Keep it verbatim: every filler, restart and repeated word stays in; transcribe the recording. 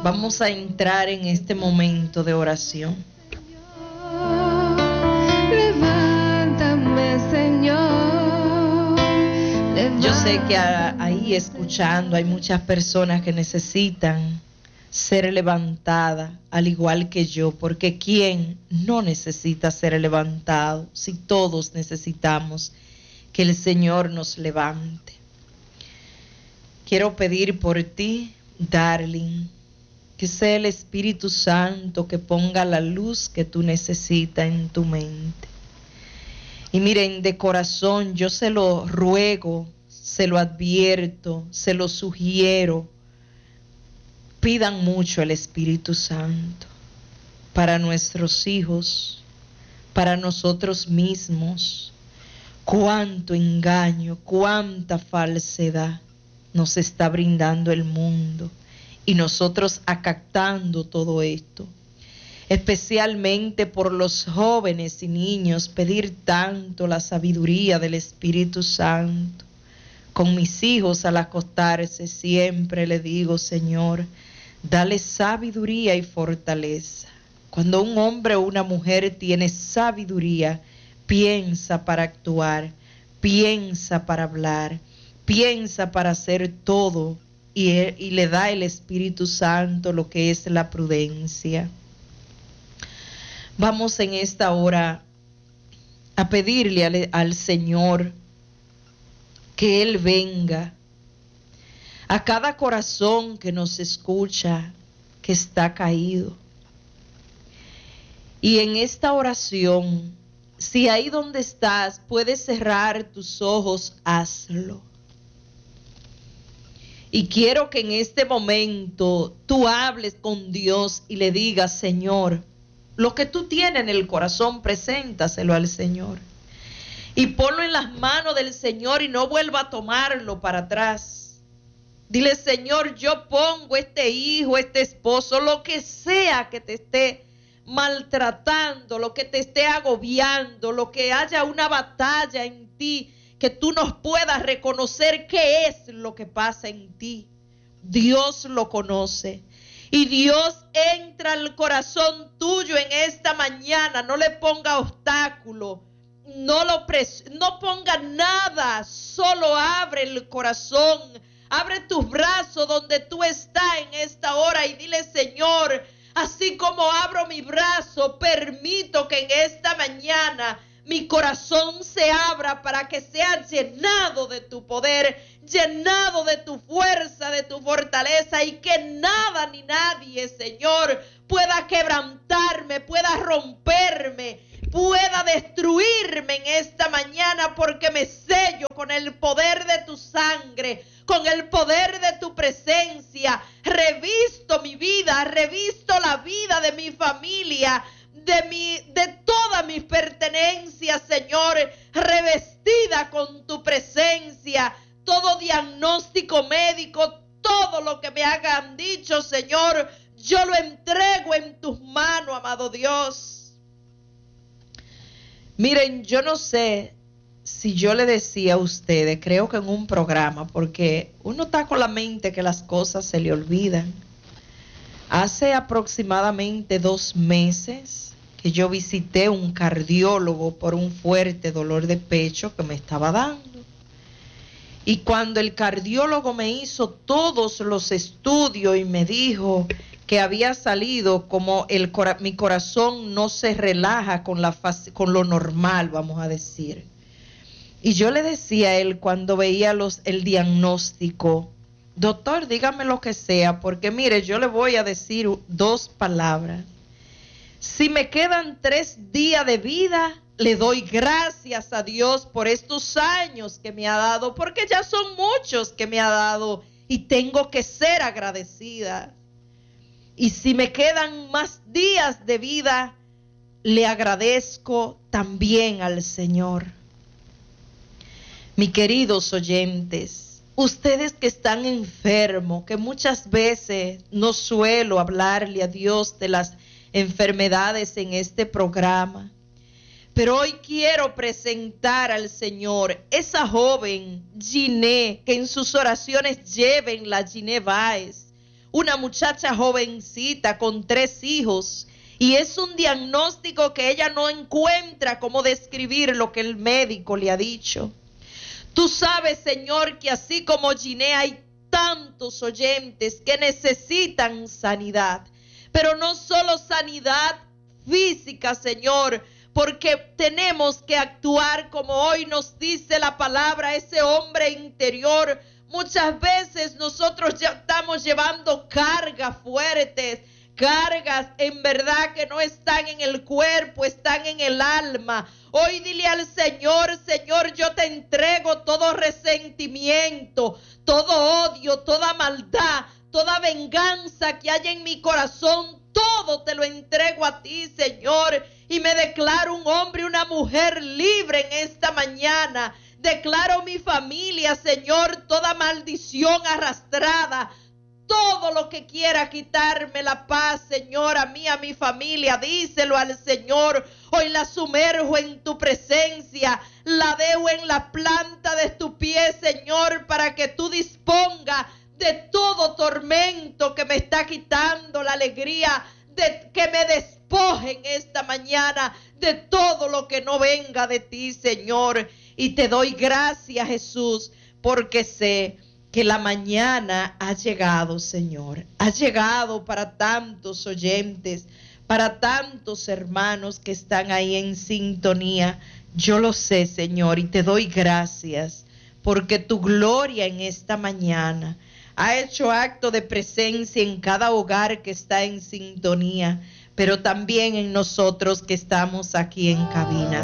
Vamos a entrar en este momento de oración. Levántame, Señor. Levántame. Yo sé que ahí escuchando hay muchas personas que necesitan ser levantadas, al igual que yo, porque ¿quién no necesita ser levantado? Si todos necesitamos que el Señor nos levante. Quiero pedir por ti, darling, que sea el Espíritu Santo que ponga la luz que tú necesitas en tu mente. Y miren, de corazón yo se lo ruego, se lo advierto, se lo sugiero. Pidan mucho el Espíritu Santo para nuestros hijos, para nosotros mismos. Cuánto engaño, cuánta falsedad nos está brindando el mundo. Y nosotros acatando todo esto, especialmente por los jóvenes y niños, pedir tanto la sabiduría del Espíritu Santo. Con mis hijos al acostarse siempre le digo, Señor, dale sabiduría y fortaleza. Cuando un hombre o una mujer tiene sabiduría, piensa para actuar, piensa para hablar, piensa para hacer todo. Y, él, y le da el Espíritu Santo lo que es la prudencia. Vamos en esta hora a pedirle al, al Señor que Él venga a cada corazón que nos escucha, que está caído. Y en esta oración, si ahí donde estás puedes cerrar tus ojos, hazlo. Y quiero que en este momento tú hables con Dios y le digas, Señor, lo que tú tienes en el corazón, preséntaselo al Señor. Y ponlo en las manos del Señor y no vuelva a tomarlo para atrás. Dile, Señor, yo pongo este hijo, este esposo, lo que sea que te esté maltratando, lo que te esté agobiando, lo que haya una batalla en ti, que tú nos puedas reconocer qué es lo que pasa en ti. Dios lo conoce. Y Dios entra al corazón tuyo en esta mañana. No le ponga obstáculo. No lo pres- no ponga nada. Solo abre el corazón. Abre tus brazos donde tú estás en esta hora. Y dile, Señor, así como abro mi brazo, permito que en esta mañana mi corazón se abra para que sea llenado de tu poder, llenado de tu fuerza, de tu fortaleza, y que nada ni nadie, Señor, pueda quebrantarme, pueda romperme, pueda destruirme en esta mañana, porque me sello con el poder de tu sangre, con el poder de tu presencia. Revisto mi vida, revisto la vida de mi familia, de mi, de todas mis pertenencias, Señor, revestida con tu presencia. Todo diagnóstico médico, todo lo que me hagan dicho, Señor, yo lo entrego en tus manos, amado Dios. Miren, yo no sé si yo le decía a ustedes, creo que en un programa, porque uno está con la mente que las cosas se le olvidan. Hace aproximadamente dos meses que yo visité un cardiólogo por un fuerte dolor de pecho que me estaba dando. Y cuando el cardiólogo me hizo todos los estudios y me dijo que había salido como el cora- mi corazón no se relaja con, la con lo normal, vamos a decir. Y yo le decía a él cuando veía los, el diagnóstico, doctor, dígame lo que sea, porque mire, yo le voy a decir dos palabras. Si me quedan tres días de vida, le doy gracias a Dios por estos años que me ha dado, porque ya son muchos que me ha dado y tengo que ser agradecida. Y si me quedan más días de vida, le agradezco también al Señor. Mis queridos oyentes, ustedes que están enfermos, que muchas veces no suelo hablarle a Dios de las enfermedades en este programa, pero hoy quiero presentar al Señor esa joven Giné, que en sus oraciones lleven la Giné Báez, una muchacha jovencita con tres hijos y es un diagnóstico que ella no encuentra cómo describir lo que el médico le ha dicho. Tú sabes, Señor, que así como Giné hay tantos oyentes que necesitan sanidad, pero no solo sanidad física, Señor, porque tenemos que actuar como hoy nos dice la palabra, ese hombre interior. Muchas veces nosotros ya estamos llevando cargas fuertes, cargas en verdad que no están en el cuerpo, están en el alma. Hoy dile al Señor, Señor, yo te entrego todo resentimiento, todo odio, toda maldad, toda venganza que haya en mi corazón. Todo te lo entrego a ti, Señor, y me declaro un hombre y una mujer libre en esta mañana. Declaro mi familia, Señor, toda maldición arrastrada, todo lo que quiera quitarme la paz, Señor, a mí, a mi familia, díselo al Señor. Hoy la sumerjo en tu presencia, la dejo en la planta de tu pie, Señor, para que tú dispongas de todo tormento que me está quitando la alegría, de que me despojen esta mañana de todo lo que no venga de ti, Señor. Y te doy gracias, Jesús, porque sé que la mañana ha llegado, Señor. Ha llegado para tantos oyentes, para tantos hermanos que están ahí en sintonía. Yo lo sé, Señor, y te doy gracias, porque tu gloria en esta mañana ha hecho acto de presencia en cada hogar que está en sintonía, pero también en nosotros que estamos aquí en cabina.